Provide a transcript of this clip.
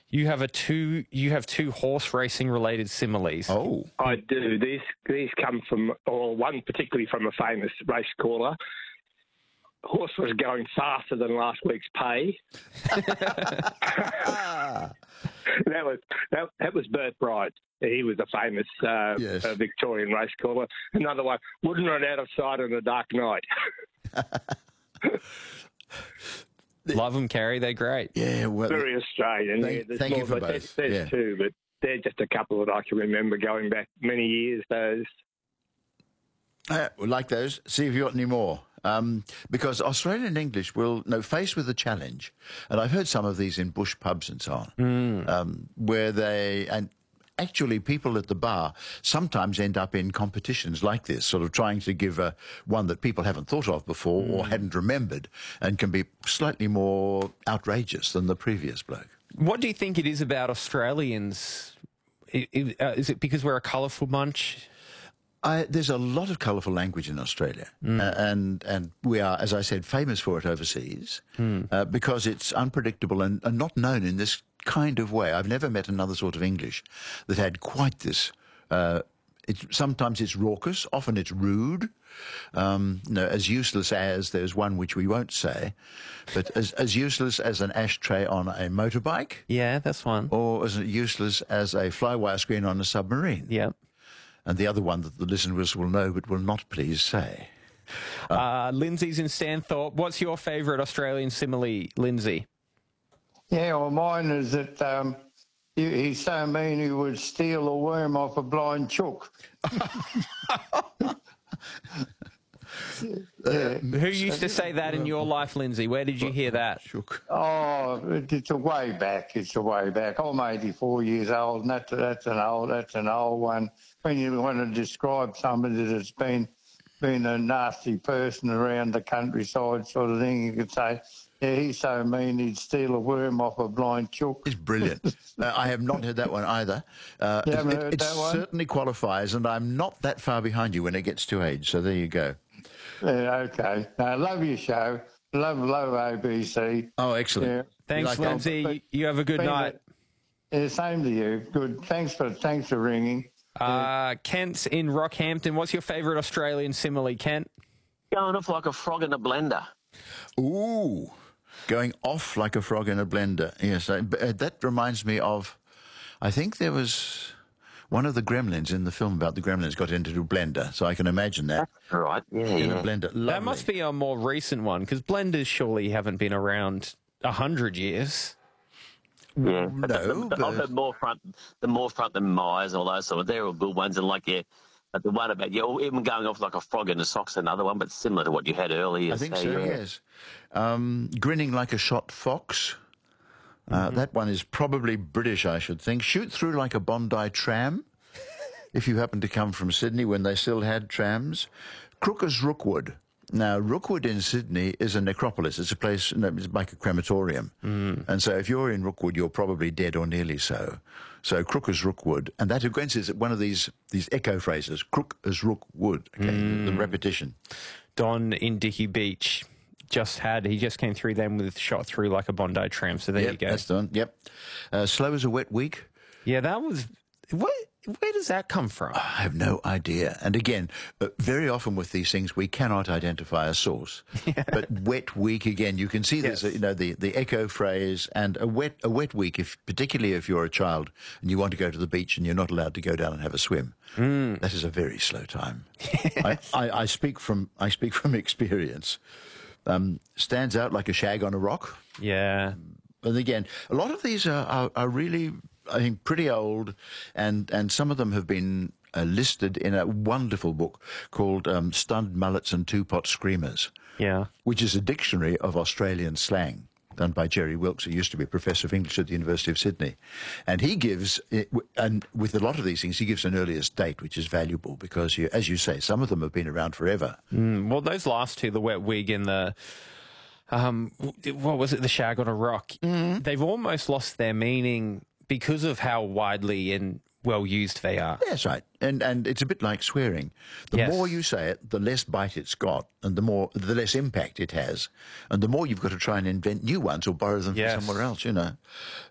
You have two horse racing related similes. Oh. I do. These come from, or one particularly from a famous race caller. Horse was going faster than last week's pay. That was Bert Bright. He was a famous Victorian race caller. Another one, wouldn't run out of sight on a dark night. Love them, Kerry. They're great. Yeah, well, very Australian. Thank you for both. There's two, but they're just a couple that I can remember going back many years. Those. Like those. See if you got any more. Because Australian English will, faced with a challenge, and I've heard some of these in bush pubs and so on, where and actually people at the bar sometimes end up in competitions like this, sort of trying to give one that people haven't thought of before or hadn't remembered, and can be slightly more outrageous than the previous bloke. What do you think it is about Australians? Is it because we're a colourful bunch? There's a lot of colourful language in Australia, and we are, as I said, famous for it overseas because it's unpredictable and not known in this kind of way. I've never met another sort of English that had quite this. Sometimes it's raucous, often it's rude, as useless as, there's one which we won't say, but as useless as an ashtray on a motorbike. Yeah, that's one. Or as useless as a flywire screen on a submarine. Yeah. And the other one that the listeners will know but will not please say. Lindsay's in Stanthorpe. What's your favourite Australian simile, Lindsay? Yeah, well, mine is that he's so mean he would steal a worm off a blind chook. Who used to say that in your life, Lindsay? Where did you hear that? Oh, it's a way back. I'm 84 years old, and that's an old one. When you want to describe somebody that's been a nasty person around the countryside sort of thing, you could say, yeah, he's so mean he'd steal a worm off a blind chook. It's brilliant. I have not heard that one either. You haven't heard it that one? Certainly qualifies, and I'm not that far behind you when it gets to age, so there you go. Yeah, okay. I love your show. Love ABC. Oh, excellent. Yeah. Thanks, Lindsay. You have a good night. Yeah, same to you. Good. Thanks for ringing. Kent's in Rockhampton. What's your favourite Australian simile, Kent? Going off like a frog in a blender. Ooh, going off like a frog in a blender. Yes, that reminds me of, I think there was one of the Gremlins in the film about the Gremlins got into a blender, so I can imagine that. That's right, yeah. In a blender. Lovely. That must be a more recent one, because blenders surely haven't been around 100 years. Yeah, No, but I've heard more front than Myers and all those sort of. They're all good ones, and but the one about even going off like a frog in the sock's another one, but similar to what you had earlier. I think so. Yes, grinning like a shot fox. That one is probably British, I should think. Shoot through like a Bondi tram, if you happen to come from Sydney when they still had trams. Crook as Rookwood. Now, Rookwood in Sydney is a necropolis. It's a place, it's like a crematorium. And so if you're in Rookwood, you're probably dead or nearly so. So Crook as Rookwood. And that, again, is one of these echo phrases, Crook as Rookwood, okay, the repetition. Don in Dickey Beach he just came through them with shot through like a Bondi tram. So there you go. That's Don. Yep. Slow as a wet week. Yeah, that was... Where does that come from? I have no idea. And again, very often with these things, we cannot identify a source. Yeah. But wet week, again, you can see there's the echo phrase, and a wet week, particularly if you're a child and you want to go to the beach and you're not allowed to go down and have a swim. That is a very slow time. I speak from experience. Stands out like a shag on a rock. Yeah. And again, a lot of these are really, I think, pretty old, and some of them have been listed in a wonderful book called Stunned Mullets and Two-Pot Screamers, which is a dictionary of Australian slang done by Jerry Wilkes, who used to be a professor of English at the University of Sydney. And he gives, and with a lot of these things, he gives an earliest date, which is valuable because, as you say, some of them have been around forever. Well, those last two, the wet wig and the... what was it? The shag on a rock. They've almost lost their meaning because of how widely and well used they are. That's right. And it's a bit like swearing. The more you say it, the less bite it's got, and the less impact it has. And the more you've got to try and invent new ones or borrow them from somewhere else,